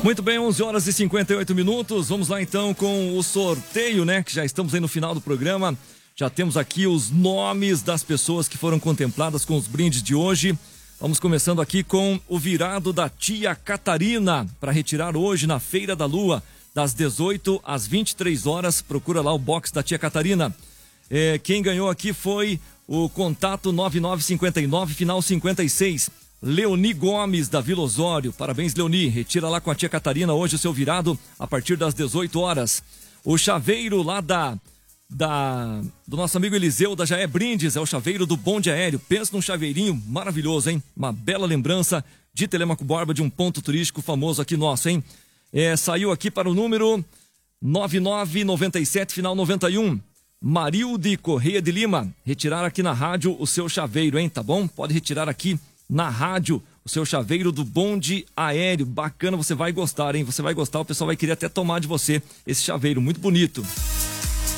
Muito bem, 11 horas e 58 minutos. Vamos lá então com o sorteio, né? Que já estamos aí no final do programa. Já temos aqui os nomes das pessoas que foram contempladas com os brindes de hoje. Vamos começando aqui com o virado da tia Catarina para retirar hoje na Feira da Lua, das 18 às 23 horas. Procura lá o box da tia Catarina. Quem ganhou aqui foi o contato 9959, final 56. Leoni Gomes, da Vila Osório. Parabéns, Leoni. Retira lá com a tia Catarina hoje o seu virado a partir das 18 horas. O chaveiro lá do nosso amigo Eliseu, da Jaé Brindes, é o chaveiro do bonde aéreo. Pensa num chaveirinho maravilhoso, hein? Uma bela lembrança de Telêmaco Borba, de um ponto turístico famoso aqui nosso, hein? Saiu aqui para o número 9997, final 91. Marilde Correia de Lima. Retirar aqui na rádio o seu chaveiro, hein? Tá bom? Pode retirar aqui na rádio o seu chaveiro do bonde aéreo. Bacana, você vai gostar, hein? Você vai gostar, o pessoal vai querer até tomar de você esse chaveiro, muito bonito.